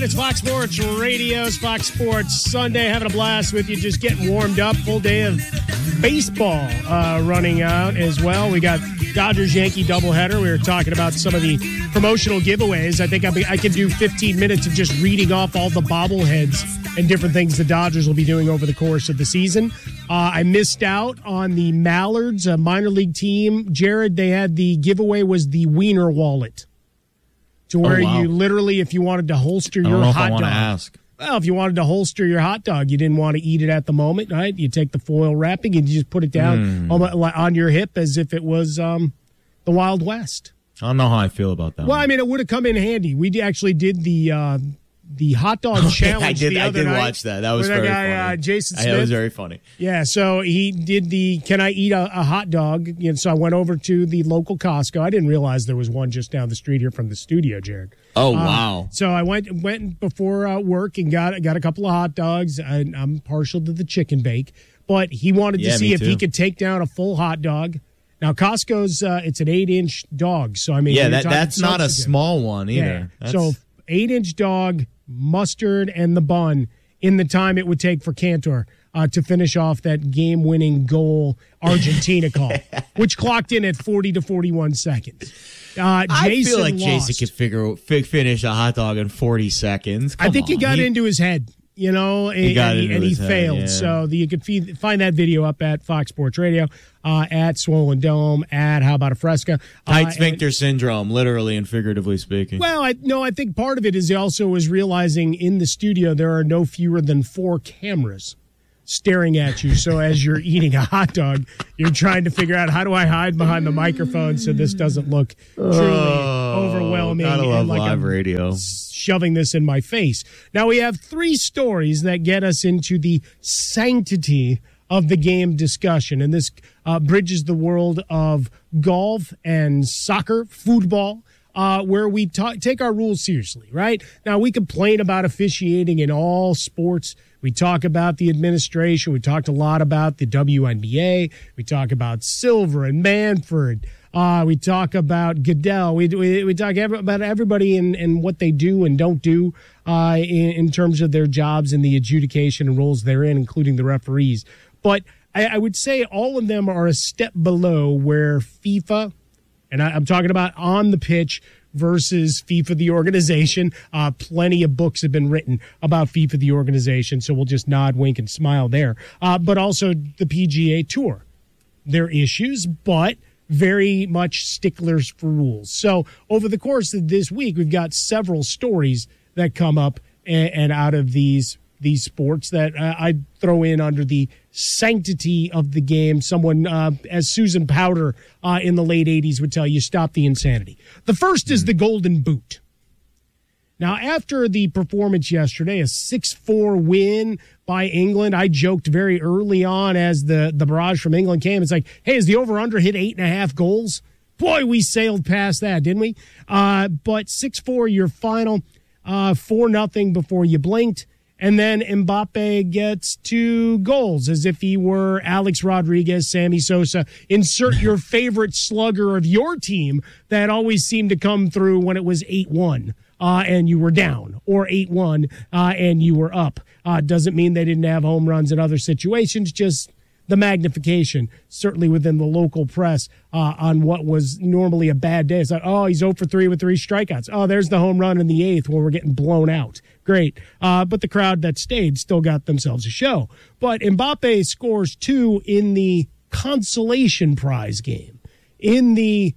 It's Fox Sports Radio's Fox Sports Sunday. Having a blast with you, just getting warmed up. Full day of baseball running out as well. We got Dodgers-Yankee doubleheader. We were talking about some of the promotional giveaways. I think I can do 15 minutes of just reading off all the bobbleheads and different things the Dodgers will be doing over the course of the season. I missed out on the Mallards, a minor league team. Jared, they had the giveaway was the Wiener wallet. To where you literally, if you wanted to holster your hot dog. Well, if you wanted to holster your hot dog, you didn't want to eat it at the moment, right? You take the foil wrapping and you just put it down on your hip as if it was the Wild West. I don't know how I feel about that. Well, I mean, it would have come in handy. We actually did the hot dog challenge the other night. I did watch that. That was very funny. Jason Smith. That was very funny. Yeah, so he did the can I eat a hot dog? So I went over to the local Costco. I didn't realize there was one just down the street here from the studio, Jared. Oh, wow. So I went before work and got a couple of hot dogs. I'm partial to the chicken bake, but he wanted to see if he could take down a full hot dog. Now, Costco's, it's an 8-inch dog. So, I mean, that's not a small one either. Yeah. So 8-inch dog, mustard, and the bun in the time it would take for Cantor to finish off that game-winning goal Argentina call, which clocked in at 40 to 41 seconds. I feel like Jason could finish a hot dog in 40 seconds. I think he got into his head. And he failed. Yeah. So you could find that video up at Fox Sports Radio, at Swollen Dome, at How About a Fresca. Tight sphincter syndrome, literally and figuratively speaking. Well, I think part of it is he also was realizing in the studio there are no fewer than 4 cameras staring at you. So as you're eating a hot dog, you're trying to figure out, how do I hide behind the microphone so this doesn't look truly overwhelming? Gotta love like live radio. Shoving this in my face. Now we have 3 stories that get us into the sanctity of the game discussion, and this bridges the world of golf and soccer, football, where we take our rules seriously, right? Now, we complain about officiating in all sports. We talk about the administration. We talked a lot about the WNBA. We talk about Silver and Manfred. We talk about Goodell. We talk about everybody and what they do and don't do in terms of their jobs and the adjudication and roles they're in, including the referees. But I would say all of them are a step below where FIFA, and I'm talking about on the pitch versus FIFA the organization. Plenty of books have been written about FIFA the organization, so we'll just nod, wink, and smile there. But also the PGA Tour. There are issues, but very much sticklers for rules. So over the course of this week, we've got several stories that come up and out of these sports that I throw in under the sanctity of the game. Someone, as Susan Powter in the late 80s would tell you, stop the insanity. The first is the Golden Boot. Now, after the performance yesterday, a 6-4 win by England, I joked very early on as the barrage from England came. It's like, hey, is the over-under hit 8.5 goals? Boy, we sailed past that, didn't we? But 6-4, your final, 4-0 before you blinked. And then Mbappe gets 2 goals as if he were Alex Rodriguez, Sammy Sosa. Insert your favorite slugger of your team that always seemed to come through when it was 8-1 and you were down, or 8-1 and you were up. Doesn't mean they didn't have home runs in other situations, just the magnification, certainly within the local press, on what was normally a bad day. It's like, oh, he's 0 for 3 with 3 strikeouts. Oh, there's the home run in the 8th where we're getting blown out. Great. But the crowd that stayed still got themselves a show. But Mbappe scores 2 in the consolation prize game, in the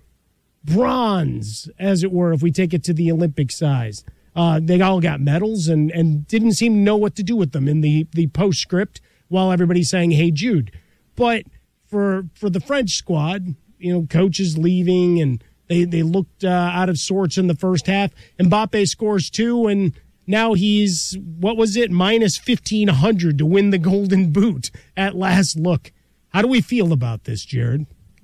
bronze, as it were, if we take it to the Olympic size. They all got medals and didn't seem to know what to do with them in the postscript while everybody's saying, hey, Jude. But for the French squad, coaches leaving and they looked out of sorts in the first half. Mbappe scores 2, and now he's, minus 1,500 to win the Golden Boot at last look. How do we feel about this, Jared?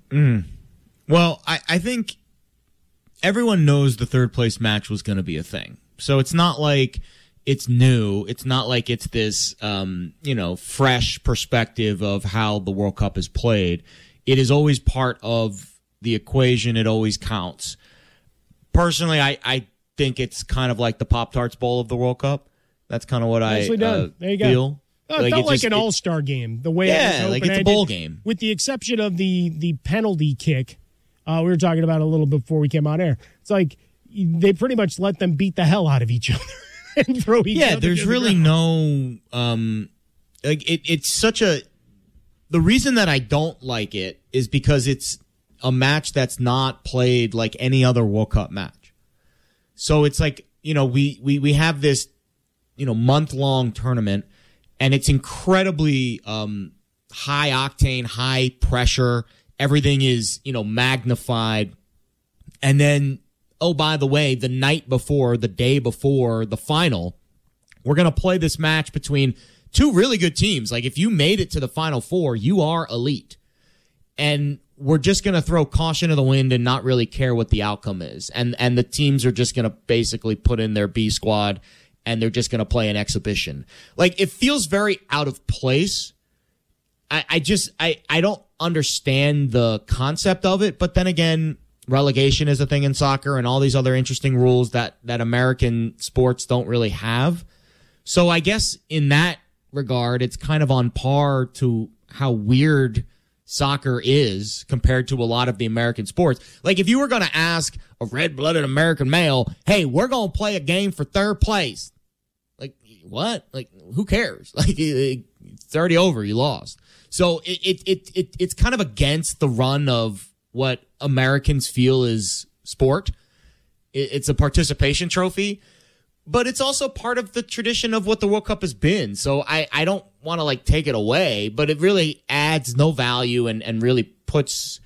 Well, I think everyone knows the third place match was going to be a thing. So it's not like it's new. It's not like it's this, fresh perspective of how the World Cup is played. It is always part of the equation. It always counts. Personally, I think it's kind of like the Pop-Tarts Bowl of the World Cup. That's kind of what I there you feel. Go. It felt like an all-star game, the way it was like it's a bowl game. With the exception of the penalty kick we were talking about a little before we came on air. It's like they pretty much let them beat the hell out of each other and throw each other. Yeah, there's really no it's such a. The reason that I don't like it is because it's a match that's not played like any other World Cup match. So it's like, we have this, month-long tournament, and it's incredibly high octane, high pressure. Everything is, magnified. And then, oh, by the way, the day before the final, we're going to play this match between two really good teams. Like, if you made it to the Final Four, you are elite. And we're just going to throw caution to the wind and not really care what the outcome is. And the teams are just going to basically put in their B squad, and they're just going to play an exhibition. Like, it feels very out of place. I don't understand the concept of it. But then again, relegation is a thing in soccer and all these other interesting rules that American sports don't really have. So I guess in that regard, it's kind of on par to how weird soccer is compared to a lot of the American sports. Like, if you were going to ask a red-blooded American male, hey, we're going to play a game for third place. Like, what? Like, who cares? Like, it's already over. You lost. So it's kind of against the run of what Americans feel is sport. It's a participation trophy, but it's also part of the tradition of what the World Cup has been. So I don't want to take it away, but it really adds no value and really puts.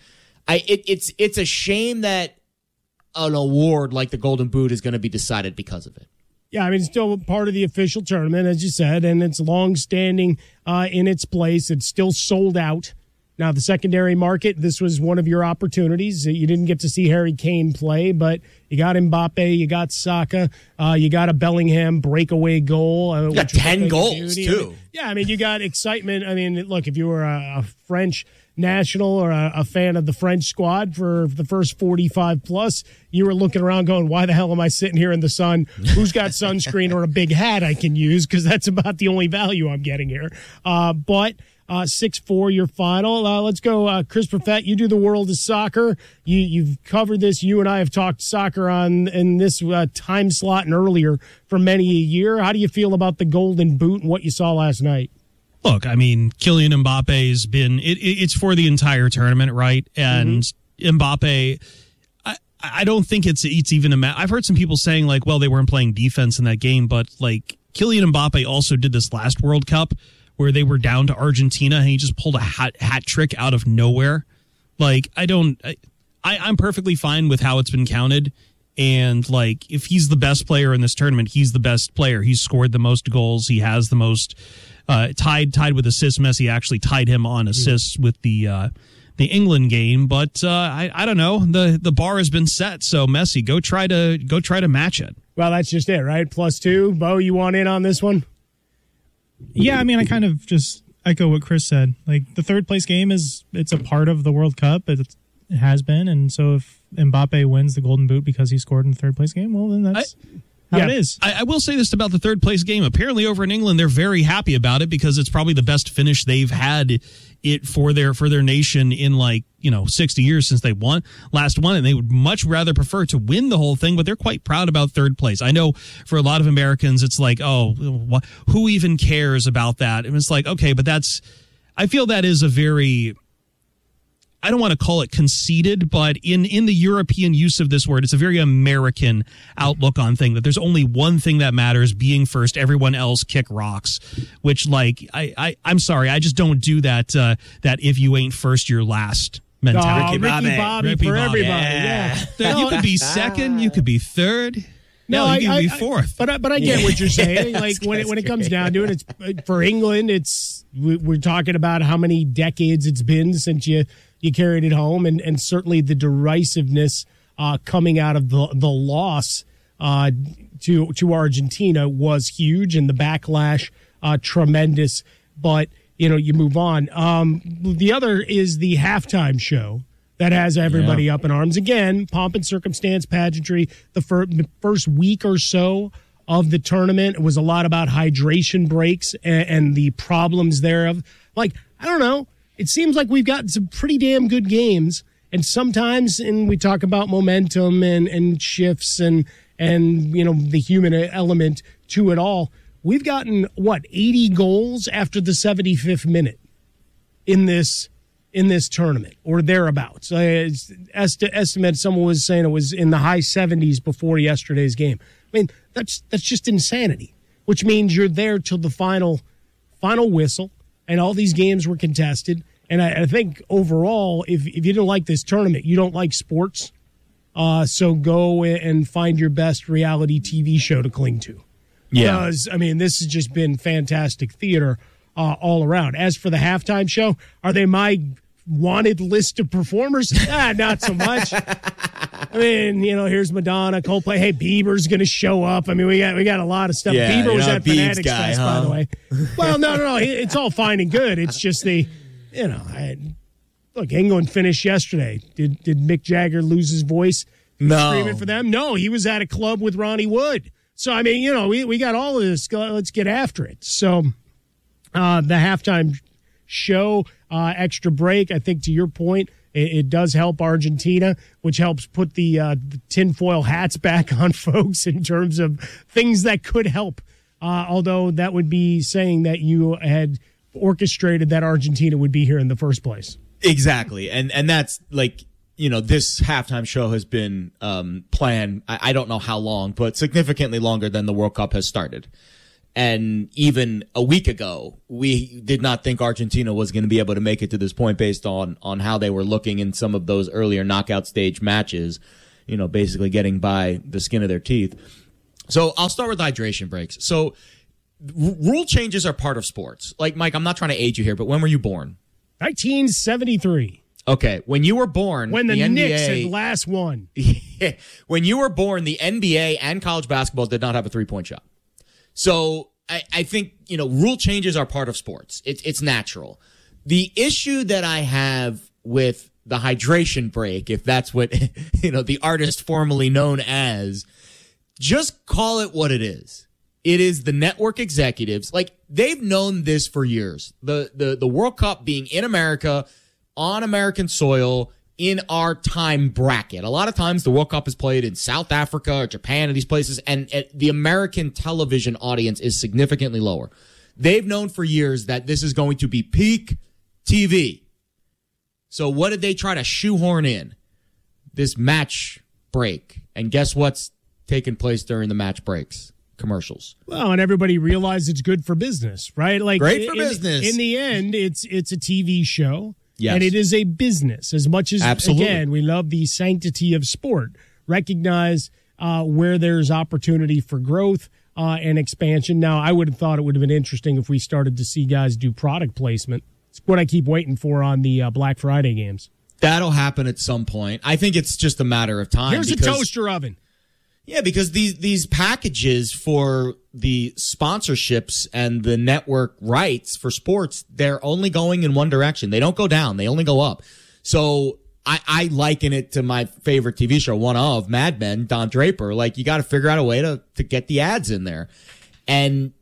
It's a shame that an award like the Golden Boot is going to be decided because of it. Yeah, I mean, it's still part of the official tournament, as you said, and it's long-standing in its place. It's still sold out. Now, the secondary market, this was one of your opportunities. You didn't get to see Harry Kane play, but you got Mbappe, you got Saka, you got a Bellingham breakaway goal. You got 10 goals, too. I mean, you got excitement. I mean, look, if you were a French national or a fan of the French squad for the first 45 plus, you were looking around going, why the hell am I sitting here in the sun? Who's got sunscreen or a big hat I can use? Because that's about the only value I'm getting here. But 6-4 your final. Let's go, Chris Perfett. You do the world of soccer. You've covered this. You and I have talked soccer in this time slot and earlier for many a year. How do you feel about the Golden Boot and what you saw last night? Look, I mean, Kylian Mbappe's been it's for the entire tournament, right? And Mbappe, I don't think it's even a match. I've heard some people saying well, they weren't playing defense in that game, but Kylian Mbappe also did this last World Cup where they were down to Argentina and he just pulled a hat trick out of nowhere. I'm perfectly fine with how it's been counted. And if he's the best player in this tournament, he's the best player. He's scored the most goals. He has the most tied with assists. Messi actually tied him on assists with the England game. But I don't know. The bar has been set. So Messi, go try to match it. Well, that's just it, right? +2. Bo, you want in on this one? Yeah, I mean, I kind of just echo what Chris said. The third place game it's a part of the World Cup. It has been, and so if Mbappe wins the Golden Boot because he scored in the third place game, well, then that's how it is. I will say this about the third place game. Apparently, over in England, they're very happy about it because it's probably the best finish they've had it for their nation in 60 years since they last won, and they would much rather prefer to win the whole thing, but they're quite proud about third place. I know for a lot of Americans, it's who even cares about that? And it's okay, but I feel that is a very, I don't want to call it conceited, but in the European use of this word, it's a very American outlook on thing that there's only one thing that matters, being first. Everyone else kick rocks, which I'm sorry, I just don't do that. That if you ain't first, you're last mentality. Ricky Bobby for everybody. Yeah. You could be second, you could be third. No, you can be fourth. But I get what you're saying. When it comes down to it, it's for England. We're talking about how many decades it's been since you carried it home, and certainly the derisiveness coming out of the loss to Argentina was huge, and the backlash tremendous. But you move on. The other is the halftime show that has everybody up in arms. Again, pomp and circumstance, pageantry. The first week or so of the tournament, it was a lot about hydration breaks and the problems thereof. Like, I don't know. It seems like we've gotten some pretty damn good games. And sometimes, and we talk about momentum and shifts and the human element to it all. We've gotten, 80 goals after the 75th minute in this tournament or thereabouts. Estimate, someone was saying it was in the high 70s before yesterday's game. I mean, that's just insanity, which means you're there till the final whistle, and all these games were contested. And I think overall, if you didn't like this tournament, you don't like sports. So go and find your best reality TV show to cling to. Yeah. Because, I mean, this has just been fantastic theater all around. As for the halftime show, are they my wanted list of performers? Not so much. I mean, here's Madonna, Coldplay. Hey, Bieber's going to show up. I mean, we got a lot of stuff. Yeah, Bieber was at Biebs Fanatics guy, Fest, huh? by the way. Well, no. It's all fine and good. It's just look, England finished yesterday. Did Mick Jagger lose his voice screaming for them? No, he was at a club with Ronnie Wood. So, I mean, we got all of this. Let's get after it. So, the halftime show, extra break, I think to your point, it does help Argentina, which helps put the tinfoil hats back on folks in terms of things that could help. Although that would be saying that you had orchestrated that Argentina would be here in the first place. Exactly. And that's like, this halftime show has been planned, I don't know how long, but significantly longer than the World Cup has started. And even a week ago, we did not think Argentina was going to be able to make it to this point based on how they were looking in some of those earlier knockout stage matches, basically getting by the skin of their teeth. So I'll start with hydration breaks. So rule changes are part of sports. Like, Mike, I'm not trying to age you here, but when were you born? 1973. Okay, when you were born, when the NBA, Knicks had last won. When you were born, the NBA and college basketball did not have a three-point shot. So I think, rule changes are part of sports. It's natural. The issue that I have with the hydration break, if that's what, the artist formerly known as, just call it what it is. It is the network executives. Like, they've known this for years. The World Cup being in America, on American soil, in our time bracket. A lot of times the World Cup is played in South Africa or Japan and these places, and the American television audience is significantly lower. They've known for years that this is going to be peak TV. So what did they try to shoehorn in? This match break. And guess what's taking place during the match breaks? Commercials. Well, and everybody realized it's good for business, right? Like, great for business. In the end, it's a TV show. Yes. And it is a business. As much as, absolutely, again, we love the sanctity of sport, recognize where there's opportunity for growth and expansion. Now, I would have thought it would have been interesting if we started to see guys do product placement. It's what I keep waiting for on the Black Friday games. That'll happen at some point. I think it's just a matter of time. Here's a toaster oven. Yeah, because these packages for the sponsorships and the network rights for sports, they're only going in one direction. They don't go down. They only go up. So I liken it to my favorite TV show, one of Mad Men, Don Draper. Like, you got to figure out a way to get the ads in there. And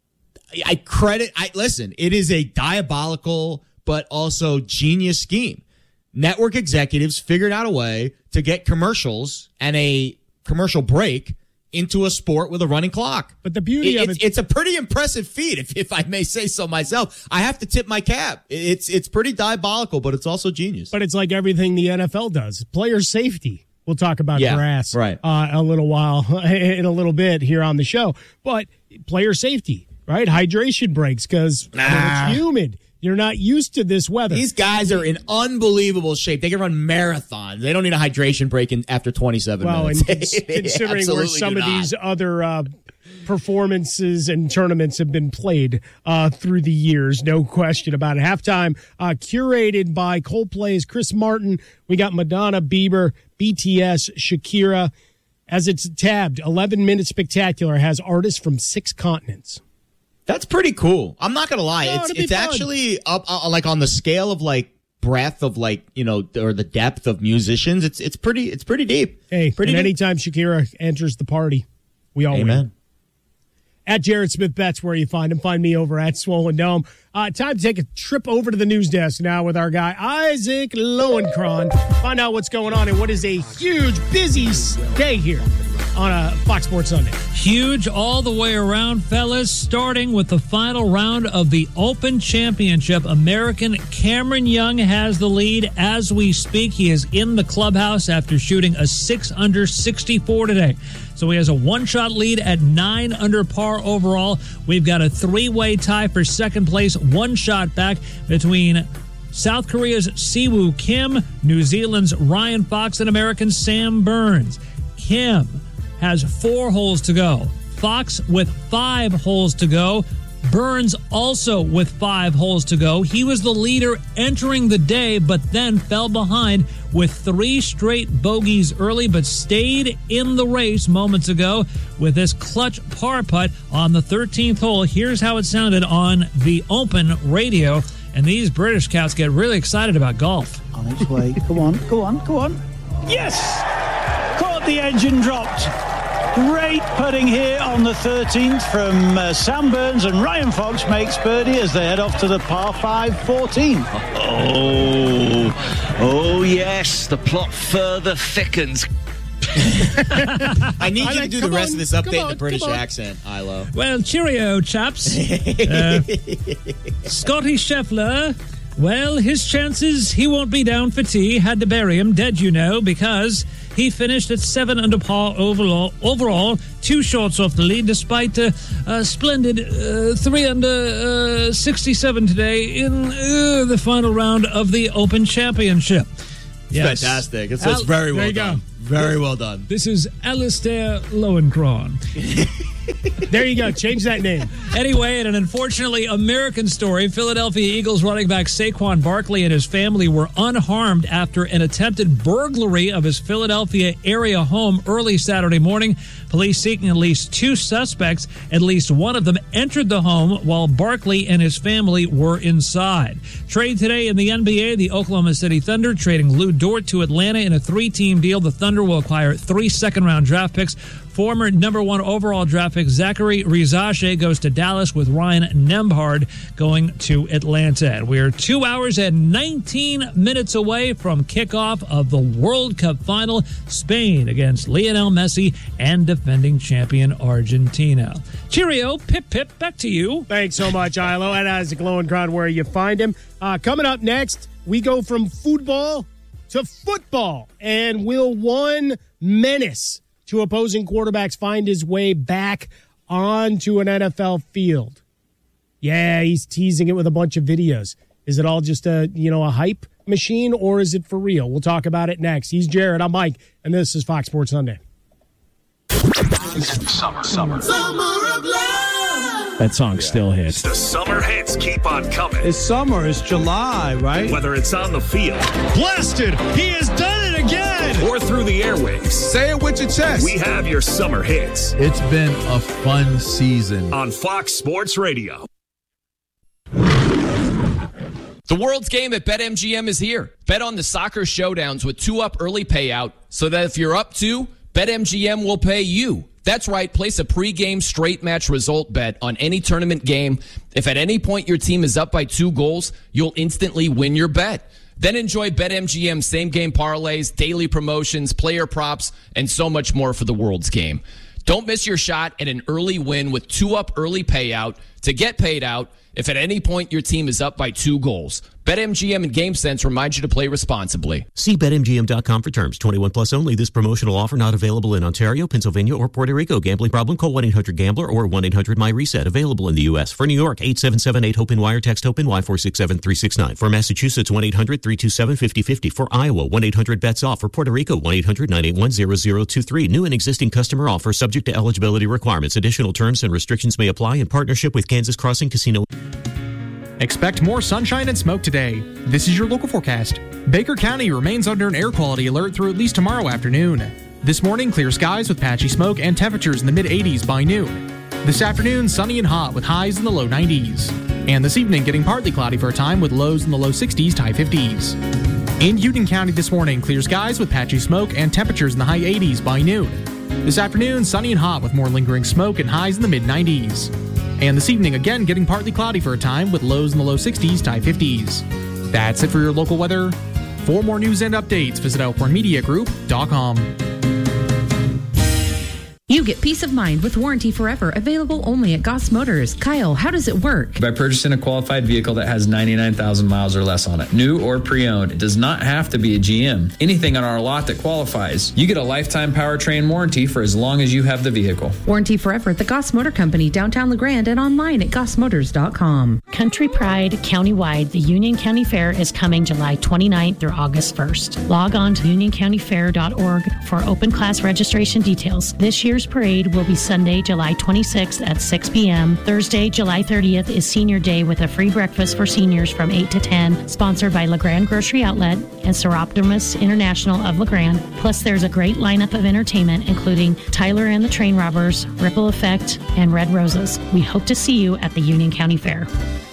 listen, it is a diabolical but also genius scheme. Network executives figured out a way to get commercials and a commercial break into a sport with a running clock. But the beauty of it's a pretty impressive feat, if I may say so myself. I have to tip my cap. It's pretty diabolical, but it's also genius. But it's like everything the NFL does. Player safety. We'll talk about grass right. In a little bit here on the show. But player safety, right? Hydration breaks because it's humid. You're not used to this weather. These guys are in unbelievable shape. They can run marathons. They don't need a hydration break after 27 minutes. And considering where some of these other performances and tournaments have been played through the years, no question about it. Halftime, curated by Coldplay's Chris Martin. We got Madonna, Bieber, BTS, Shakira. As it's tabbed, 11-minute spectacular has artists from 6 continents. That's pretty cool. I'm not going to lie. No, it's actually up like on the scale of like breadth of or the depth of musicians. It's pretty deep. Hey, pretty and anytime Shakira enters the party, we all win. At Jared Smith Betts, where you find him. Find me over at Swollen Dome. Time to take a trip over to the news desk now with our guy, Isaac Lowenkron. Find out what's going on and what is a huge, busy day here on a Fox Sports Sunday. Huge all the way around, fellas, starting with the final round of the Open Championship. American Cameron Young has the lead as we speak. He is in the clubhouse after shooting a 6 under 64 today. So he has a one-shot lead at 9 under par overall. We've got a three-way tie for second place, one shot back between South Korea's Siwoo Kim, New Zealand's Ryan Fox, and American Sam Burns. Kim has 4 holes to go. Fox with 5 holes to go. Burns also with 5 holes to go. He was the leader entering the day, but then fell behind with 3 straight bogeys early, but stayed in the race moments ago with this clutch par putt on the 13th hole. Here's how it sounded on the Open radio. And these British scouts get really excited about golf. On its way. Go on. Yes! Caught the engine dropped. Great putting here on the 13th from Sam Burns, and Ryan Fox makes birdie as they head off to the par 5 14. Oh yes, the plot further thickens. I need you to do the rest of this update in the British accent, Ilo. Well, cheerio, chaps. Scotty Scheffler, well, his chances, he won't be down for tea. Had to bury him dead, because he finished at 7 under par overall, 2 shots off the lead, despite a splendid 3 under 67 today in the final round of the Open Championship. Yes. Fantastic. It's very well done. Very well done. This is Alistair Lowenkron. There you go. Change that name. Anyway, in an unfortunately American story, Philadelphia Eagles running back Saquon Barkley and his family were unharmed after an attempted burglary of his Philadelphia area home early Saturday morning. Police seeking at least 2 suspects. At least one of them entered the home while Barkley and his family were inside. Trade today in the NBA, the Oklahoma City Thunder trading Lou Dort to Atlanta in a 3-team deal. The Thunder will acquire 3 second-round draft picks. Former number 1 overall draft pick Zachary Rizache goes to Dallas, with Ryan Nembhard going to Atlanta. And we're 2 hours and 19 minutes away from kickoff of the World Cup final, Spain against Lionel Messi and defending champion Argentina. Cheerio, pip, pip, back to you. Thanks so much, Ilo. And Isaac Lowenkron, where you find him. Coming up next, we go from football to football. And will one menace to opposing quarterbacks find his way back onto an NFL field? Yeah, he's teasing it with a bunch of videos. Is it all just a hype machine, or is it for real? We'll talk about it next. He's Jared, I'm Mike, and this is Fox Sports Sunday. Summer of love. That song still hits. The summer hits keep on coming. It's summer, it's July, right? Whether it's on the field, Blasted! He has done it again! or through the airwaves, Say it with your chest. we have your summer hits It's been a fun season. on Fox Sports Radio. The world's game at BetMGM is here. Bet on the soccer showdowns with 2-up early payout so that if you're up 2, BetMGM will pay you. That's right. Place a pregame straight match result bet on any tournament game. If at any point your team is up by 2 goals, you'll instantly win your bet. Then enjoy BetMGM same-game parlays, daily promotions, player props, and so much more for the world's game. Don't miss your shot at an early win with 2-up early payout to get paid out if at any point your team is up by 2 goals. BetMGM and GameSense remind you to play responsibly. See BetMGM.com for terms. 21 plus only. This promotional offer not available in Ontario, Pennsylvania, or Puerto Rico. Gambling problem? Call 1-800-GAMBLER or 1-800-MyReset. Available in the U.S. For New York, 877-8-HOPE-NY or text HOPE-NY 467-369. For Massachusetts, 1-800-327-5050. For Iowa, 1-800-BETS-OFF. For Puerto Rico, 1-800-981-0023. New and existing customer offer subject to eligibility requirements. Additional terms and restrictions may apply in partnership with Kansas Crossing Casino. Expect more sunshine and smoke today. This is your local forecast. Baker County remains under an air quality alert through at least tomorrow afternoon. This morning, clear skies with patchy smoke and temperatures in the mid-80s by noon. This afternoon, sunny and hot with highs in the low 90s. And this evening, getting partly cloudy for a time with lows in the low 60s to high 50s. In Union County this morning, clear skies with patchy smoke and temperatures in the high 80s by noon. This afternoon, sunny and hot with more lingering smoke and highs in the mid-90s. And this evening, again, getting partly cloudy for a time with lows in the low 60s to high 50s. That's it for your local weather. For more news and updates, visit ElkhornMediaGroup.com. You get peace of mind with Warranty Forever, available only at Goss Motors. Kyle, how does it work? By purchasing a qualified vehicle that has 99,000 miles or less on it, new or pre-owned, it does not have to be a GM. Anything on our lot that qualifies. You get a lifetime powertrain warranty for as long as you have the vehicle. Warranty Forever at the Goss Motor Company, downtown LeGrand, and online at gossmotors.com. Country Pride countywide, the Union County Fair is coming July 29th through August 1st. Log on to unioncountyfair.org for open class registration details. This year's parade will be Sunday, July 26th at 6 p.m. Thursday, July 30th is Senior Day with a free breakfast for seniors from 8 to 10, sponsored by LeGrand Grocery Outlet and Seroptimus International of LeGrand. Plus, there's a great lineup of entertainment, including Tyler and the Train Robbers, Ripple Effect, and Red Roses. We hope to see you at the Union County Fair.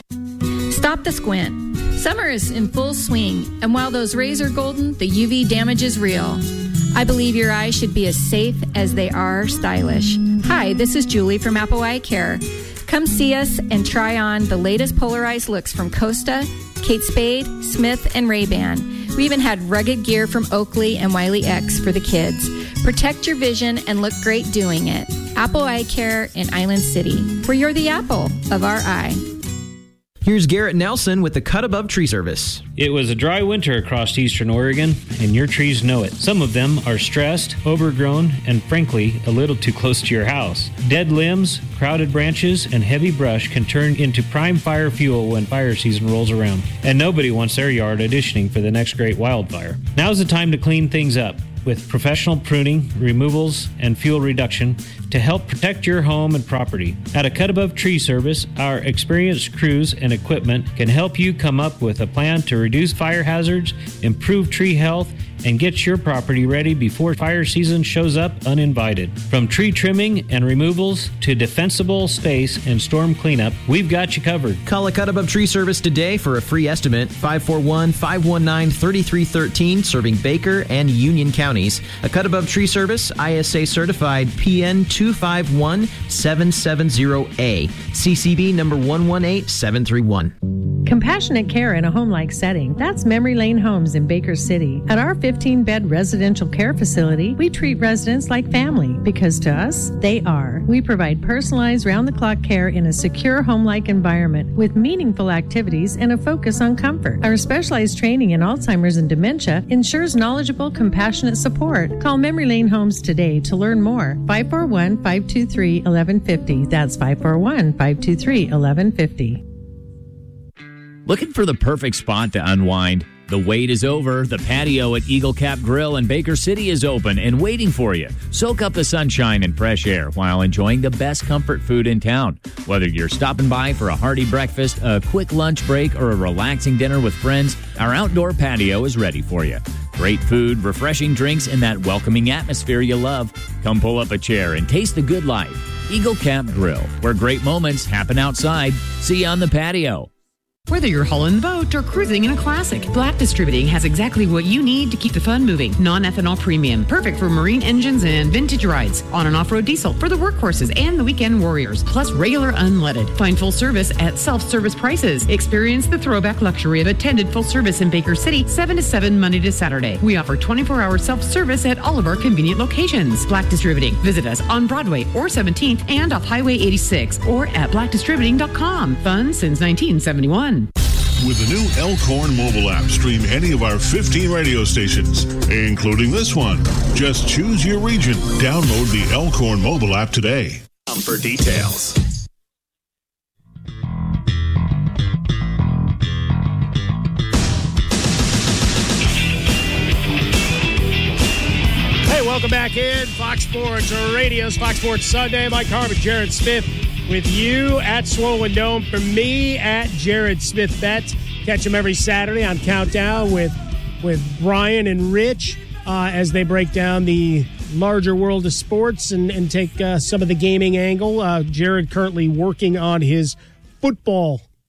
Stop the squint. Summer is in full swing, and while those rays are golden, the UV damage is real. I believe your eyes should be as safe as they are stylish. Hi, this is Julie from Apple Eye Care. Come see us and try on the latest polarized looks from Costa, Kate Spade, Smith, and Ray-Ban. We even had rugged gear from Oakley and Wiley X for the kids. Protect your vision and look great doing it. Apple Eye Care in Island City, where you're the apple of our eye. Here's Garrett Nelson with the Cut Above Tree Service. It was a dry winter across eastern Oregon, and your trees know it. Some of them are stressed, overgrown, and frankly, a little too close to your house. Dead limbs, crowded branches, and heavy brush can turn into prime fire fuel when fire season rolls around, and nobody wants their yard auditioning for the next great wildfire. Now's the time to clean things up with professional pruning, removals, and fuel reduction to help protect your home and property. At a Cut Above Tree Service, our experienced crews and equipment can help you come up with a plan to reduce fire hazards, improve tree health, and get your property ready before fire season shows up uninvited. From tree trimming and removals to defensible space and storm cleanup, we've got you covered. Call a Cut Above Tree Service today for a free estimate. 541-519-3313, serving Baker and Union counties. A Cut Above Tree Service, ISA certified, PN 251-770A, CCB number 118731. Compassionate care in a home-like setting. That's Memory Lane Homes in Baker City. At our 15-bed residential care facility, we treat residents like family because to us, they are. We provide personalized round-the-clock care in a secure home-like environment with meaningful activities and a focus on comfort. Our specialized training in Alzheimer's and dementia ensures knowledgeable, compassionate support. Call Memory Lane Homes today to learn more. 541-523-1150. That's 541-523-1150. Looking for the perfect spot to unwind? The wait is over. The patio at Eagle Cap Grill in Baker City is open and waiting for you. Soak up the sunshine and fresh air while enjoying the best comfort food in town. Whether you're stopping by for a hearty breakfast, a quick lunch break, or a relaxing dinner with friends, our outdoor patio is ready for you. Great food, refreshing drinks, and that welcoming atmosphere you love. Come pull up a chair and taste the good life. Eagle Cap Grill, where great moments happen outside. See you on the patio. Whether you're hauling the boat or cruising in a classic, Black Distributing has exactly what you need to keep the fun moving. Non-ethanol premium, perfect for marine engines and vintage rides. On and off-road diesel for the workhorses and the weekend warriors, plus regular unleaded. Find full service at self-service prices. Experience the throwback luxury of attended full service in Baker City, 7 to 7 Monday to Saturday. We offer 24-hour self-service at all of our convenient locations. Black Distributing. Visit us on Broadway or 17th and off Highway 86 or at blackdistributing.com. Fun since 1971. With the new Elkhorn mobile app, stream any of our 15 radio stations, including this one. Just choose your region. Download the Elkhorn mobile app today. For details. Hey, welcome back in. Fox Sports Radio's Fox Sports Sunday. Mike Harmon, Jared Smith with you at Swollen Dome. For me, at Jared Smith Bets. Catch him every Saturday on Countdown with Brian and Rich as they break down the larger world of sports and take some of the gaming angle. Jared currently working on his football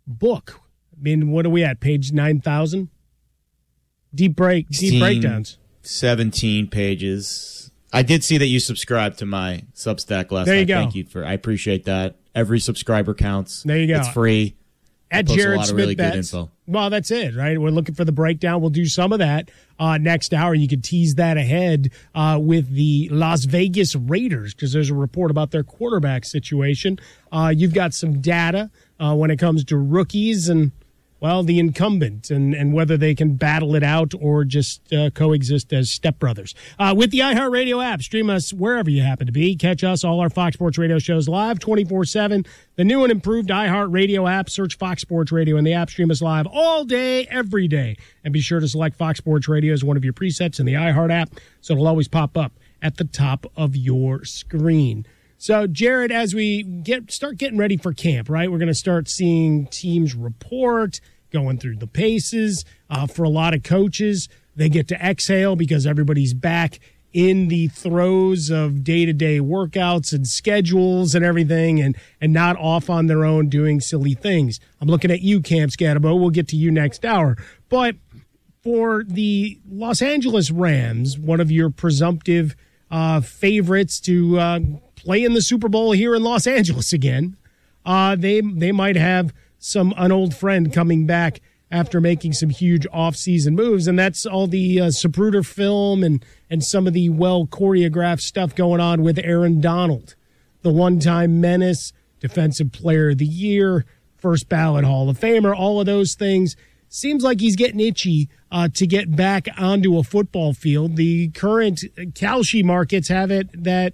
book. I mean, what are we at? Page 9,000? Deep breakdowns. 17 pages. I did see that you subscribed to my Substack last night. There you go. Thank you I appreciate that. Every subscriber counts. There you go. It's free. At Jared Smith Bets. Well, that's it, right? We're looking for the breakdown. We'll do some of that next hour. You can tease that ahead with the Las Vegas Raiders because there's a report about their quarterback situation. You've got some data when it comes to rookies and, well, the incumbent and whether they can battle it out or just coexist as stepbrothers. With the iHeartRadio app, stream us wherever you happen to be. Catch us, all our Fox Sports Radio shows live 24/7. The new and improved iHeartRadio app. Search Fox Sports Radio in the app. Stream us live all day, every day. And be sure to select Fox Sports Radio as one of your presets in the iHeart app so it'll always pop up at the top of your screen. So, Jared, as we start getting ready for camp, right, we're going to start seeing teams report, going through the paces. For a lot of coaches, they get to exhale because everybody's back in the throes of day-to-day workouts and schedules and everything and not off on their own doing silly things. I'm looking at you, Camp Scatabo. We'll get to you next hour. But for the Los Angeles Rams, one of your presumptive favorites to play in the Super Bowl here in Los Angeles again, they might have an old friend coming back after making some huge off-season moves, and that's all the Zapruder film and some of the well-choreographed stuff going on with Aaron Donald, the one-time menace, Defensive Player of the Year, first ballot Hall of Famer, all of those things. Seems like he's getting itchy to get back onto a football field. The current Kalshi markets have it that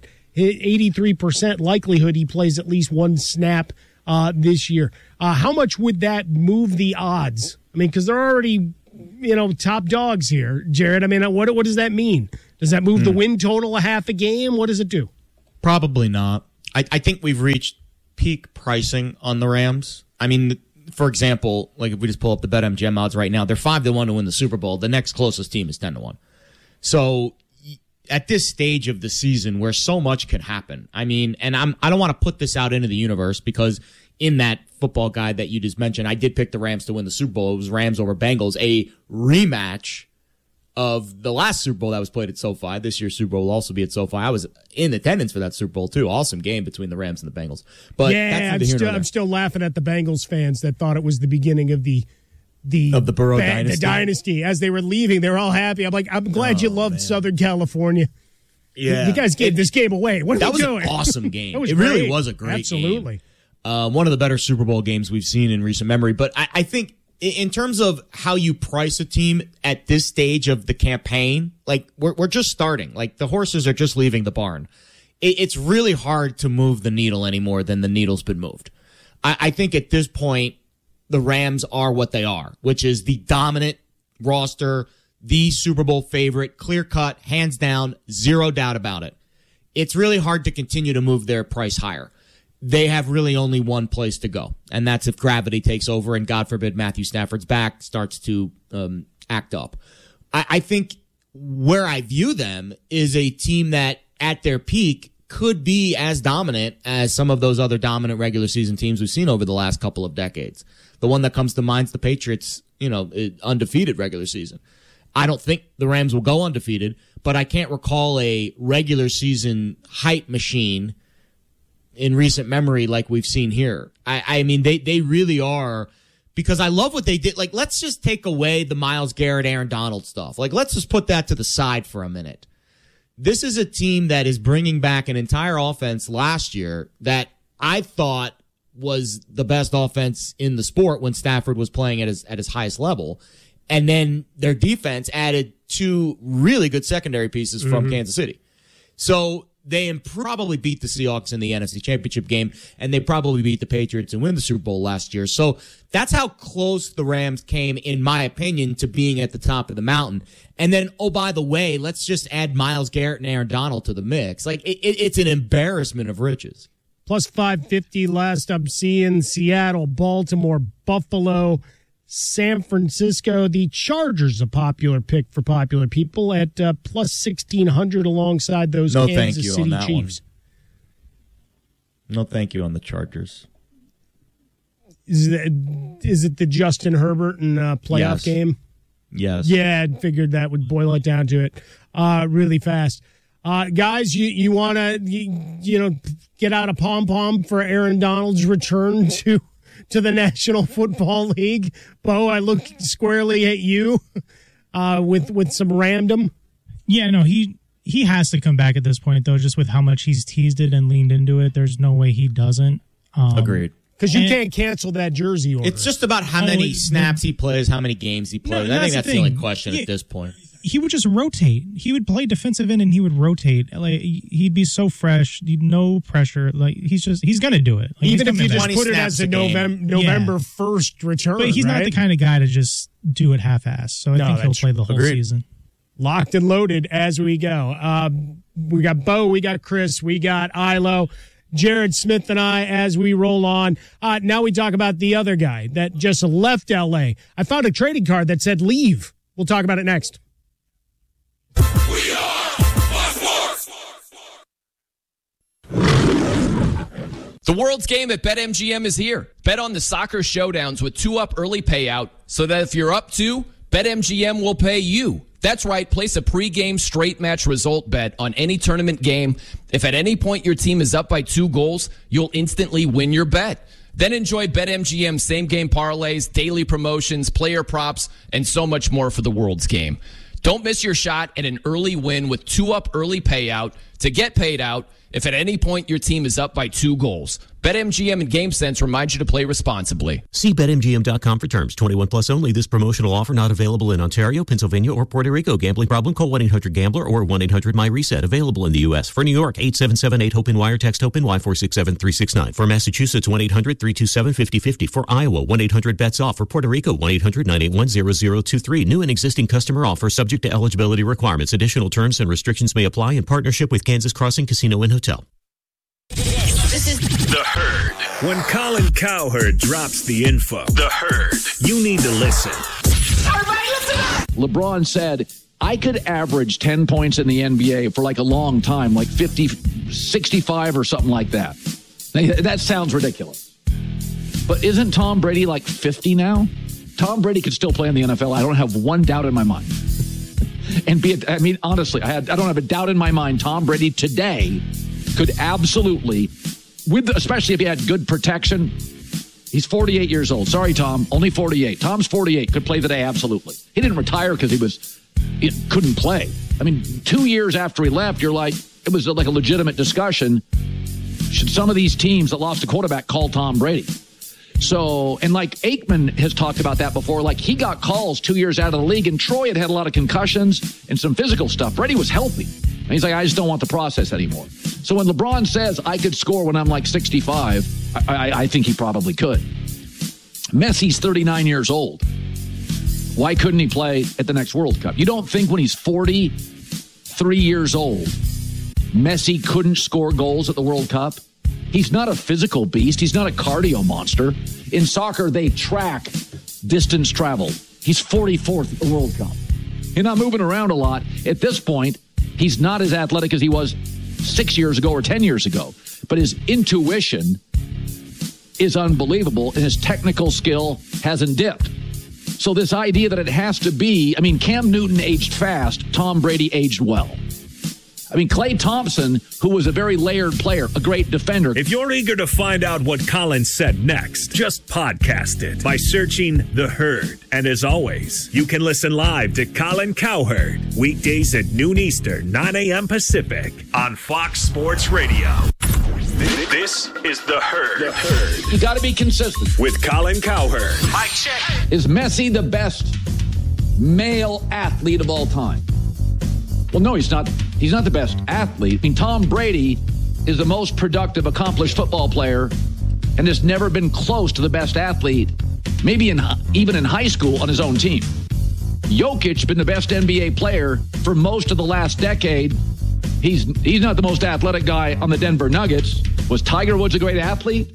83% likelihood he plays at least one snap this year. How much would that move the odds? I mean, because they're already, top dogs here, Jared. I mean, what does that mean? Does that move the win total a half a game? What does it do? Probably not. I think we've reached peak pricing on the Rams. I mean, for example, like if we just pull up the BetMGM odds right now, they're 5-1 to win the Super Bowl. The next closest team is 10-1. So at this stage of the season where so much can happen, I mean, and I don't want to put this out into the universe because in that football guide that you just mentioned, I did pick the Rams to win the Super Bowl. It was Rams over Bengals, a rematch of the last Super Bowl that was played at SoFi. This year's Super Bowl will also be at SoFi. I was in attendance for that Super Bowl too. Awesome game between the Rams and the Bengals. But yeah, I'm still laughing at the Bengals fans that thought it was the beginning of the Burrow dynasty. The dynasty. As they were leaving, they were all happy. I'm like, I'm glad you loved Southern California. Yeah, you guys gave this game away. What are we doing? That was an awesome game. It really was a great game. Absolutely. One of the better Super Bowl games we've seen in recent memory. But I think in terms of how you price a team at this stage of the campaign, like we're just starting. Like the horses are just leaving the barn. It's really hard to move the needle any more than the needle's been moved. I think at this point, the Rams are what they are, which is the dominant roster, the Super Bowl favorite, clear cut, hands down, zero doubt about it. It's really hard to continue to move their price higher. They have really only one place to go, and that's if gravity takes over and, God forbid, Matthew Stafford's back starts to act up. I think where I view them is a team that at their peak could be as dominant as some of those other dominant regular season teams we've seen over the last couple of decades. The one that comes to mind is the Patriots, undefeated regular season. I don't think the Rams will go undefeated, but I can't recall a regular season hype machine in recent memory like we've seen here. I mean, they really are, because I love what they did. Like, let's just take away the Myles Garrett, Aaron Donald stuff. Like, let's just put that to the side for a minute. This is a team that is bringing back an entire offense last year that I thought was the best offense in the sport when Stafford was playing at his highest level. And then their defense added two really good secondary pieces from Kansas City. So they probably beat the Seahawks in the NFC Championship game, and they probably beat the Patriots and win the Super Bowl last year. So that's how close the Rams came, in my opinion, to being at the top of the mountain. And then, oh, by the way, let's just add Myles Garrett and Aaron Donald to the mix. Like, it's an embarrassment of riches. Plus 550 last I'm seeing. Seattle, Baltimore, Buffalo, San Francisco. The Chargers, a popular pick for popular people at plus 1,600 alongside those Kansas City Chiefs. No thank you on the Chargers. Is it the Justin Herbert and playoff game? Yes. Yeah, I figured that would boil it down to it really fast. Guys, you want to get out a pom-pom for Aaron Donald's return to the National Football League? Bo, I look squarely at you with some random. Yeah, no, he has to come back at this point, though, just with how much he's teased it and leaned into it. There's no way he doesn't. Agreed. Because you can't cancel that jersey order. It's just about how many snaps he plays, how many games he plays. I think that's the only question at this point. He would just rotate. He would play defensive end and he would rotate. Like, he'd be so fresh, no pressure. Like, he's gonna do it. Like, even if you just put it as a November 1st return. But he's not the kind of guy to just do it half-assed. So I think he'll play the whole season. Locked and loaded as we go. We got Bo, we got Chris, we got Ilo, Jared Smith and I as we roll on. Now we talk about the other guy that just left L.A. I found a trading card that said leave. We'll talk about it next. We are Fox Sports. The world's game at BetMGM is here. Bet on the soccer showdowns with 2-up early payout so that if you're up 2, BetMGM will pay you. That's right. Place a pregame straight match result bet on any tournament game. If at any point your team is up by 2 goals, you'll instantly win your bet. Then enjoy BetMGM same-game parlays, daily promotions, player props, and so much more for the world's game. Don't miss your shot at an early win with 2-up early payout to get paid out if at any point your team is up by 2 goals. BetMGM and GameSense remind you to play responsibly. See BetMGM.com for terms. 21 plus only. This promotional offer not available in Ontario, Pennsylvania, or Puerto Rico. Gambling problem? Call 1-800-GAMBLER or 1-800-MyReset. Available in the U.S. For New York, 877-8-HOPE-NY. Text HOPE-NY 467-369. For Massachusetts, 1-800-327-5050. For Iowa, 1-800-BETS-OFF. For Puerto Rico, 1-800-981-0023. New and existing customer offer subject to eligibility requirements. Additional terms and restrictions may apply in partnership with Kansas Crossing Casino and Hotel. This is The Herd. When Colin Cowherd drops the info, The Herd, you need to listen. Everybody listen up! LeBron said, I could average 10 points in the NBA for like a long time, like 50, 65 or something like that. That sounds ridiculous. But isn't Tom Brady like 50 now? Tom Brady could still play in the NFL. I don't have one doubt in my mind. And honestly, I don't have a doubt in my mind. Tom Brady today could absolutely, especially if he had good protection. He's 48 years old. Sorry, Tom, only 48. Tom's 48, could play today, absolutely. He didn't retire because he couldn't play. 2 years after he left, it was like a legitimate discussion. Should some of these teams that lost a quarterback call Tom Brady? So, and like Aikman has talked about that before, like he got calls 2 years out of the league, and Troy had a lot of concussions and some physical stuff. Brady was healthy. And he's like, I just don't want the process anymore. So when LeBron says I could score when I'm like 65, I think he probably could. Messi's 39 years old. Why couldn't he play at the next World Cup? You don't think when he's 43 years old, Messi couldn't score goals at the World Cup? He's not a physical beast. He's not a cardio monster. In soccer, they track distance traveled. He's 44th at the World Cup. He's not moving around a lot. At this point, he's not as athletic as he was 6 years ago or 10 years ago. But his intuition is unbelievable, and his technical skill hasn't dipped. So this idea that it has to be, Cam Newton aged fast, Tom Brady aged well. Klay Thompson, who was a very layered player, a great defender. If you're eager to find out what Colin said next, just podcast it by searching The Herd. And as always, you can listen live to Colin Cowherd weekdays at noon Eastern, 9 a.m. Pacific on Fox Sports Radio. This is The Herd. The Herd. You got to be consistent. With Colin Cowherd. Mic check. Is Messi the best male athlete of all time? Well, no, he's not. He's not the best athlete. Tom Brady is the most productive, accomplished football player and has never been close to the best athlete, maybe even in high school on his own team. Jokic been the best NBA player for most of the last decade. He's not the most athletic guy on the Denver Nuggets. Was Tiger Woods a great athlete?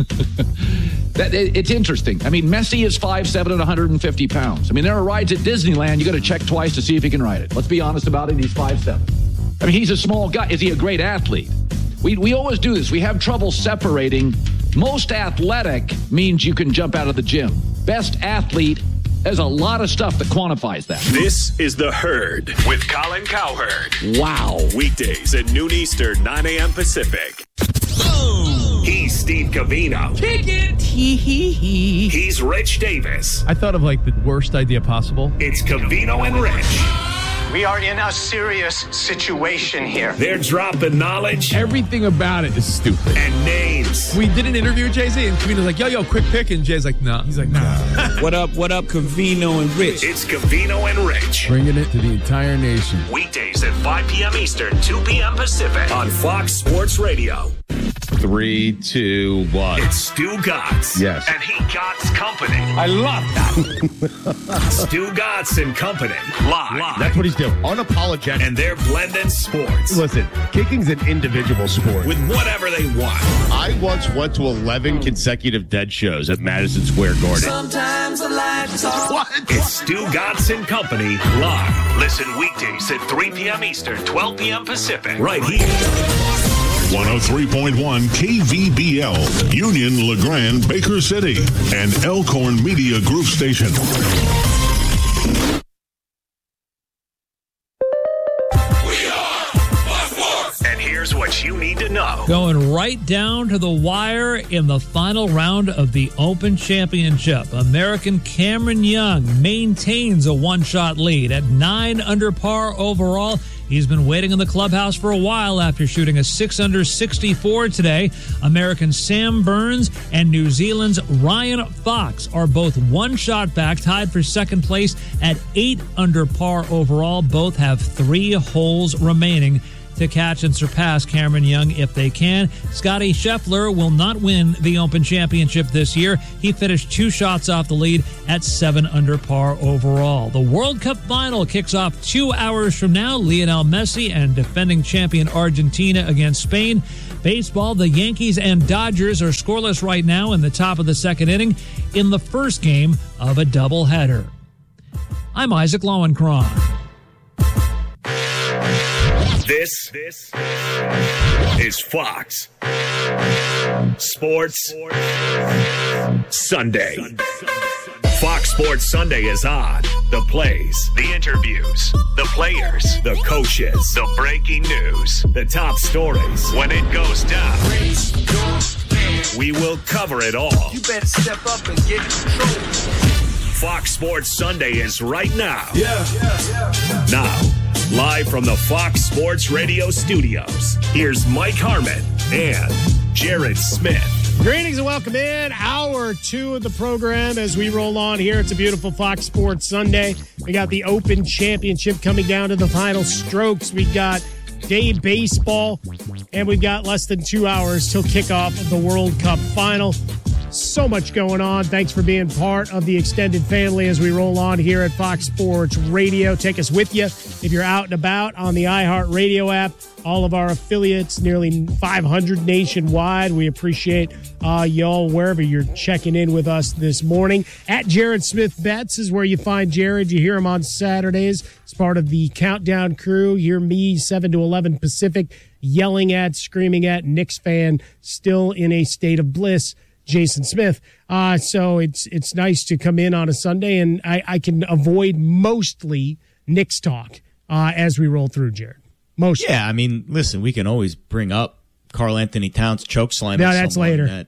It's interesting. Messi is 5'7" and 150 pounds. There are rides at Disneyland you got to check twice to see if he can ride it. Let's be honest about it. He's 5'7". He's a small guy. Is he a great athlete? We always do this. We have trouble separating Most athletic means you can jump out of the gym. Best athlete, there's a lot of stuff that quantifies that. This is The Herd with Colin Cowherd. Wow. Weekdays at noon Eastern, 9 a.m. Pacific. He's Steve Covino. Kick it. Hee. He's Rich Davis. I thought of like the worst idea possible. It's Covino and Rich. We are in a serious situation here. They're dropping knowledge. Everything about it is stupid. And names. We did an interview with Jay-Z, and Covino's like, yo, quick pick. And Jay's like, nah. He's like, nah. What up, Covino and Rich? It's Covino and Rich. Bringing it to the entire nation. Weekdays at 5 p.m. Eastern, 2 p.m. Pacific on Fox Sports Radio. 3, 2, 1. It's Stu Gatz. Yes. And he Gatz Company. I love that. Stu Gatz and Company. Live. That's what he's doing. Unapologetic. And they're blending sports. Listen, kicking's an individual sport. With whatever they want. I once went to 11 consecutive Dead shows at Madison Square Garden. Sometimes the lights off. What? It's Stu Gatz and Company live. Listen weekdays at 3 p.m. Eastern, 12 p.m. Pacific. Right here. 103.1 KVBL, Union, LeGrand, Baker City, and Elkhorn Media Group Station. And here's what you need to know. Going right down to the wire in the final round of the Open Championship. American Cameron Young maintains a one-shot lead at 9 under par overall. He's been waiting in the clubhouse for a while after shooting a 6 under 64 today. American Sam Burns and New Zealand's Ryan Fox are both one shot back, tied for second place at 8 under par overall. Both have 3 holes remaining to catch and surpass Cameron Young if they can. Scottie Scheffler will not win the Open Championship this year. He finished 2 shots off the lead at 7 under par overall. The World Cup final kicks off 2 hours from now. Lionel Messi and defending champion Argentina against Spain. Baseball, the Yankees and Dodgers are scoreless right now in the top of the second inning in the first game of a doubleheader. I'm Isaac Lowenkron. This is Fox Sports Sunday. Fox Sports Sunday is on. The plays, the interviews, the players, the coaches, the breaking news, the top stories. When it goes down, we will cover it all. You better step up and get in control. Fox Sports Sunday is right now. Now, live from the Fox Sports Radio studios, here's Mike Harmon and Jared Smith. Greetings and welcome in. Hour 2 of the program as we roll on here. It's a beautiful Fox Sports Sunday. We got the Open Championship coming down to the final strokes. We got day baseball, and we've got less than 2 hours till kickoff of the World Cup final. So much going on. Thanks for being part of the extended family as we roll on here at Fox Sports Radio. Take us with you if you're out and about on the iHeartRadio app. All of our affiliates, nearly 500 nationwide. We appreciate y'all wherever you're checking in with us this morning. At Jared Smith Betts is where you find Jared. You hear him on Saturdays. It's part of the Countdown crew. You hear me 7 to 11 Pacific yelling at, screaming at Knicks fan still in a state of bliss, Jason Smith. So it's nice to come in on a Sunday, and I can avoid mostly Knicks talk as we roll through, Jared. Mostly. Yeah, I mean, listen, we can always bring up Karl Anthony Towns choke slamming. No, that's later.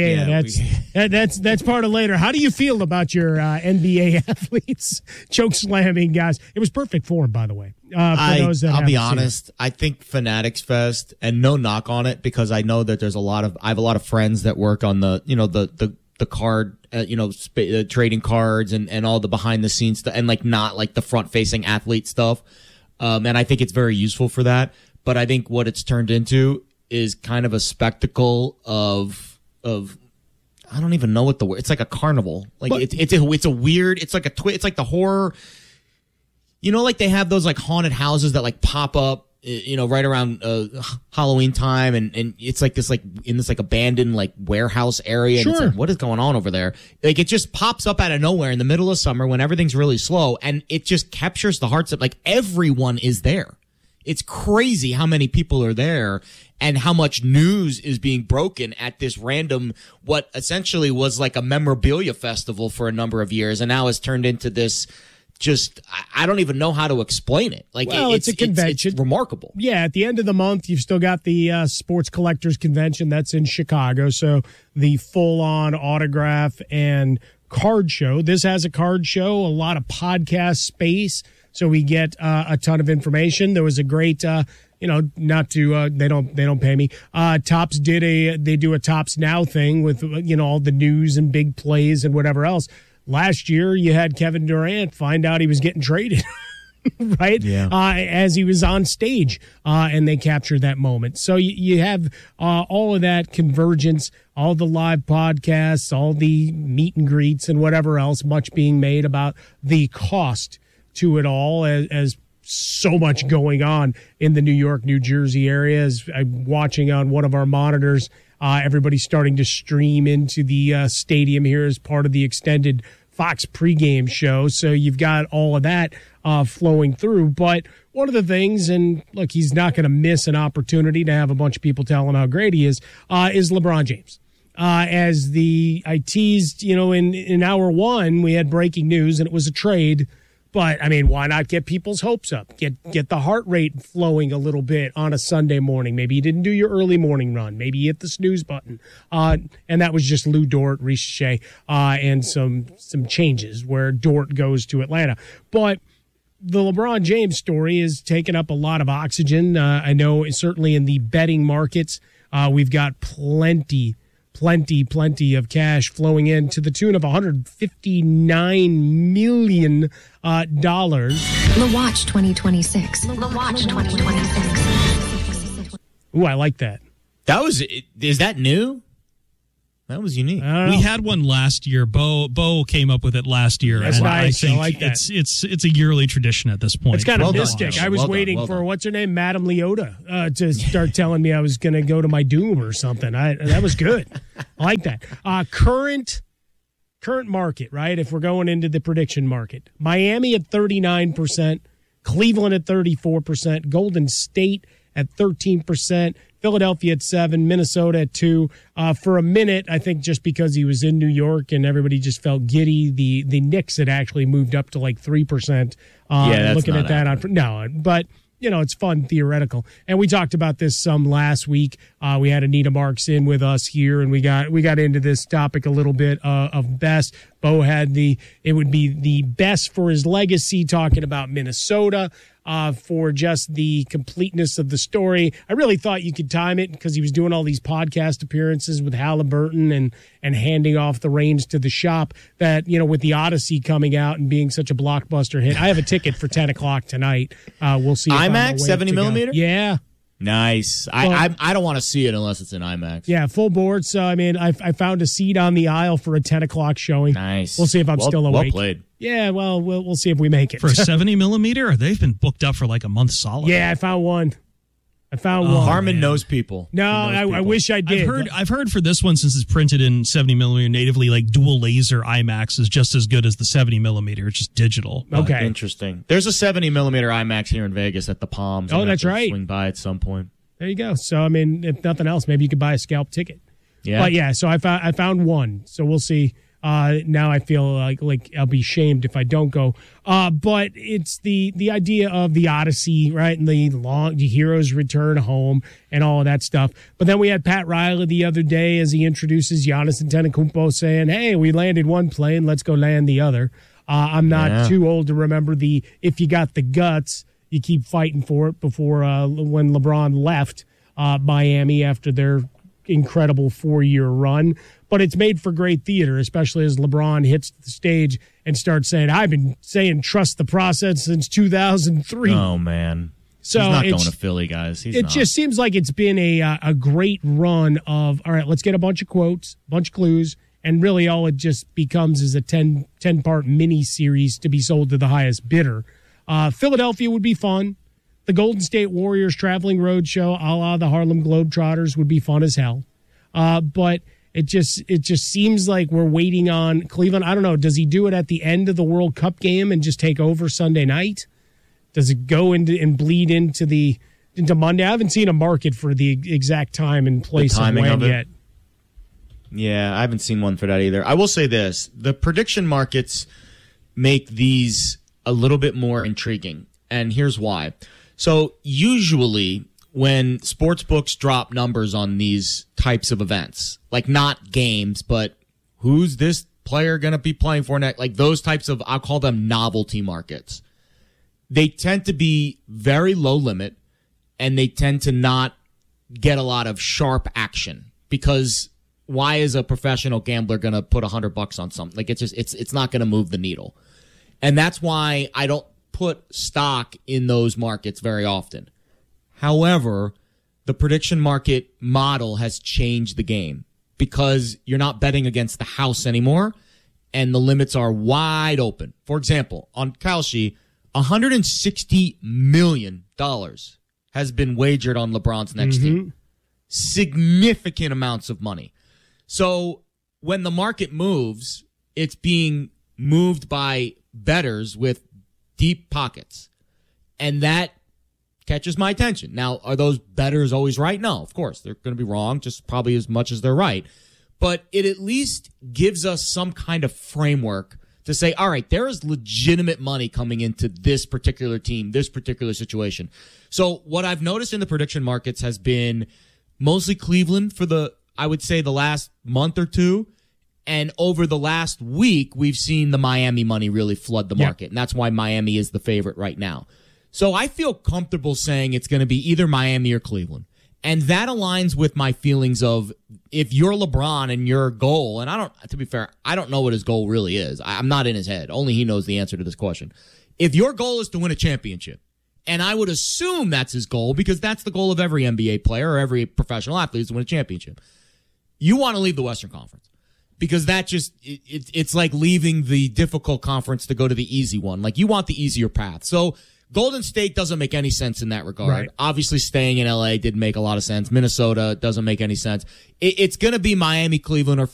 That's part of later. How do you feel about your NBA athletes choke slamming guys? It was perfect form, by the way. I'll be honest. I think Fanatics Fest, and no knock on it, because I know that I have a lot of friends that work on the card, trading cards and all the behind the scenes stuff, and not the front facing athlete stuff. And I think it's very useful for that. But I think what it's turned into is kind of a spectacle of I don't even know what the word. It's like a carnival. It's a weird. It's like it's like the horror. They have those haunted houses that pop up, right around Halloween time, and it's this in this abandoned warehouse area. And Sure. It's what is going on over there? It just pops up out of nowhere in the middle of summer when everything's really slow, and it just captures the hearts of everyone is there. It's crazy how many people are there and how much news is being broken at this random, what essentially was like a memorabilia festival for a number of years, and now has turned into this. Just, I don't even know how to explain it. Like, well, it's a convention. It's remarkable. Yeah, at the end of the month, you've still got the Sports Collectors Convention that's in Chicago. So the full-on autograph and card show. This has a card show, a lot of podcast space, so we get a ton of information. There was a great, not to they don't pay me. Topps they do a Topps Now thing with all the news and big plays and whatever else. Last year, you had Kevin Durant find out he was getting traded, right? Yeah. As he was on stage, and they captured that moment. So you have all of that convergence, all the live podcasts, all the meet and greets and whatever else, much being made about the cost to it all as so much going on in the New York, New Jersey area. As I'm watching on one of our monitors, everybody's starting to stream into the stadium here as part of the extended Fox pregame show. So you've got all of that flowing through. But one of the things, and look, he's not going to miss an opportunity to have a bunch of people tell him how great he is LeBron James. As I teased, in hour one, we had breaking news and it was a trade. But, I mean, why not get people's hopes up? Get the heart rate flowing a little bit on a Sunday morning. Maybe you didn't do your early morning run. Maybe you hit the snooze button. And that was just Lou Dort, Riche, and some changes where Dort goes to Atlanta. But the LeBron James story is taking up a lot of oxygen. I know certainly in the betting markets, we've got plenty of cash flowing in to the tune of $159 million. The Watch 2026. The Watch 2026. Ooh, I like that. Is that new? That was unique. We had one last year. Bo came up with it last year. That's nice. I like that. It's a yearly tradition at this point. It's kind of mystic. I was waiting for what's her name, Madame Leota, to start telling me I was going to go to my doom or something. That was good. I like that. Current market, right? If we're going into the prediction market, Miami at 39%, Cleveland at 34%, Golden State at 13%. Philadelphia at 7%, Minnesota at 2%. For a minute, I think just because he was in New York and everybody just felt giddy, the Knicks had actually moved up to like 3%. Looking at that but it's fun, theoretical. And we talked about this some last week. We had Anita Marks in with us here, and we got into this topic a little bit of best. Bo had it would be the best for his legacy, talking about Minnesota. For just the completeness of the story. I really thought you could time it because he was doing all these podcast appearances with Halliburton and handing off the reins to the shop that, with the Odyssey coming out and being such a blockbuster hit. I have a ticket for 10 o'clock tonight. We'll see. IMAX, 70 millimeter? Yeah. Nice. I don't want to see it unless it's in IMAX. Yeah, full board. So, I found a seat on the aisle for a 10 o'clock showing. Nice. We'll see if I'm still awake. Well played. Yeah, well, we'll see if we make it. For a 70 millimeter? They've been booked up for like a month solid. Yeah, I found one. Harmon knows people. No, I wish I did. I've heard for this one, since it's printed in 70 millimeter natively, like dual laser IMAX is just as good as the 70 millimeter. It's just digital. Okay. Interesting. There's a 70 millimeter IMAX here in Vegas at the Palms. Oh, that's right. Swing by at some point. There you go. So, if nothing else, maybe you could buy a scalp ticket. Yeah. But yeah, so I found one. So we'll see. Now I feel like I'll be shamed if I don't go. But it's the idea of the Odyssey, right? And the heroes return home and all of that stuff. But then we had Pat Riley the other day as he introduces Giannis Antetokounmpo saying, "Hey, we landed one plane, let's go land the other." I'm not too old to remember if you got the guts, you keep fighting for it before when LeBron left Miami after their incredible 4-year run. But it's made for great theater, especially as LeBron hits the stage and starts saying, "I've been saying trust the process since 2003. Oh, man. So he's not going to Philly, guys. Just seems like it's been a great run of, all right, let's get a bunch of quotes, a bunch of clues, and really all it just becomes is a 10-part mini-series to be sold to the highest bidder. Philadelphia would be fun. The Golden State Warriors traveling road show a la the Harlem Globetrotters would be fun as hell. But it just seems like we're waiting on Cleveland. I don't know. Does he do it at the end of the World Cup game and just take over Sunday night? Does it go into and bleed into Monday? I haven't seen a market for the exact time and place of when yet. Yeah, I haven't seen one for that either. I will say this. The prediction markets make these a little bit more intriguing, and here's why. So usually when sports books drop numbers on these types of events, like not games, but who's this player going to be playing for next, like those types of, I'll call them novelty markets, they tend to be very low limit, and they tend to not get a lot of sharp action, because why is a professional gambler going to put $100 on something? Like it's not going to move the needle. And that's why I don't put stock in those markets very often. However, the prediction market model has changed the game, because you're not betting against the house anymore, and the limits are wide open. For example, on Kalshi, $160 million has been wagered on LeBron's next team. Significant amounts of money. So when the market moves, it's being moved by bettors with deep pockets. And that catches my attention. Now, are those bettors always right? No, of course. They're going to be wrong, just probably as much as they're right. But it at least gives us some kind of framework to say, all right, there is legitimate money coming into this particular team, this particular situation. So what I've noticed in the prediction markets has been mostly Cleveland for I would say the last month or two. And over the last week, we've seen the Miami money really flood the market. And that's why Miami is the favorite right now. So I feel comfortable saying it's going to be either Miami or Cleveland. And that aligns with my feelings of, if you're LeBron and your goal, and to be fair, I don't know what his goal really is. I'm not in his head. Only he knows the answer to this question. If your goal is to win a championship, and I would assume that's his goal, because that's the goal of every NBA player or every professional athlete, is to win a championship, you want to leave the Western Conference. Because that just, it's like leaving the difficult conference to go to the easy one. Like, you want the easier path. So Golden State doesn't make any sense in that regard. Right. Obviously, staying in LA didn't make a lot of sense. Minnesota doesn't make any sense. It's going to be Miami, Cleveland,